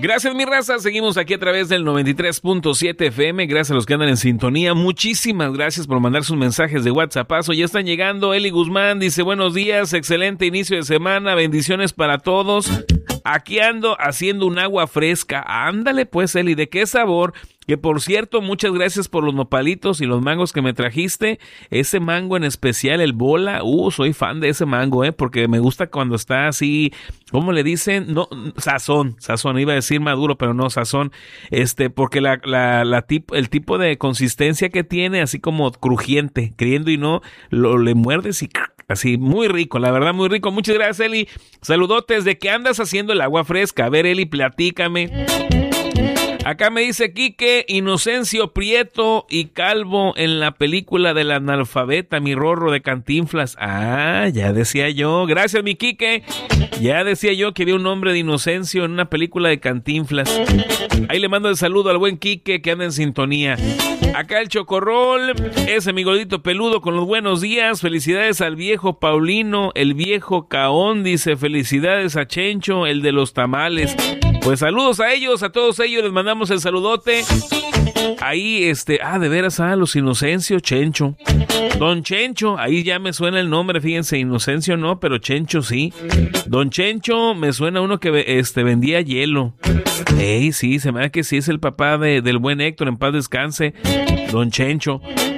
Gracias, mi raza. Seguimos aquí a través del 93.7 FM. Gracias a los que andan en sintonía. Muchísimas gracias por mandar sus mensajes de WhatsApp. Ya están llegando. Eli Guzmán dice, buenos días, excelente inicio de semana, bendiciones para todos. Aquí ando haciendo un agua fresca. Ándale pues, Eli, ¿de qué sabor? Que por cierto, muchas gracias por los nopalitos y los mangos que me trajiste. Ese mango en especial, el bola, soy fan de ese mango, porque me gusta cuando está así, ¿cómo le dicen? No, sazón, iba a decir maduro, pero no, sazón, porque el tipo de consistencia que tiene, así como crujiente, creyendo y no, le muerdes y así, muy rico, la verdad, muy rico. Muchas gracias, Eli. Saludotes. ¿De qué andas haciendo el agua fresca? A ver, Eli, platícame. Acá me dice Quique, Inocencio Prieto y Calvo en la película del analfabeta, mi Rorro de Cantinflas. Ya decía yo. Gracias, mi Quique. Ya decía yo que había un nombre de Inocencio en una película de Cantinflas. Ahí le mando el saludo al buen Quique que anda en sintonía. Acá el Chocorrol, ese mi gordito peludo con los buenos días. Felicidades al viejo Paulino, el viejo Caón, dice. Felicidades a Chencho, el de los tamales. Pues saludos a ellos, a todos ellos, les mandamos el saludote. Ahí, de veras, los Inocencio, Chencho. Don Chencho, ahí ya me suena el nombre, fíjense, Inocencio no, pero Chencho sí. Don Chencho, me suena uno que vendía hielo. Sí, se me da que sí es el papá del buen Héctor, en paz descanse. Don Chencho.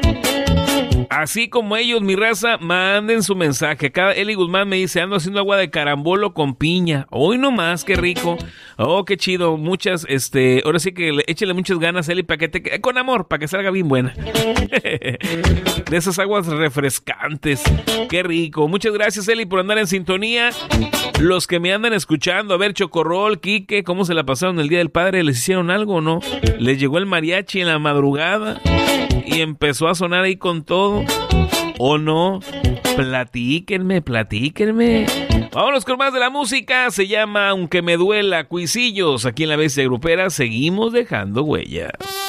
Así como ellos, mi raza, manden su mensaje. Acá Eli Guzmán me dice, ando haciendo agua de carambolo con piña. Hoy nomás, qué rico. Oh, qué chido. Muchas, ahora sí que échale muchas ganas, Eli, para que te quede con amor, para que salga bien buena. De esas aguas refrescantes. Qué rico. Muchas gracias, Eli, por andar en sintonía. Los que me andan escuchando, a ver, Chocorrol, Quique, ¿cómo se la pasaron el Día del Padre? ¿Les hicieron algo o no? ¿Les llegó el mariachi en la madrugada? Y empezó a sonar ahí con todo, ¿o no? Platíquenme. Vámonos con más de la música. Se llama Aunque me duela, Cuisillos. Aquí en la Bestia Grupera seguimos dejando huellas.